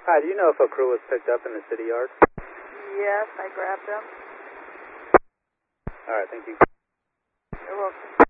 Hi, do you know if a crew was picked up in the city yard? Yes, I grabbed them. All right, thank you. You're welcome.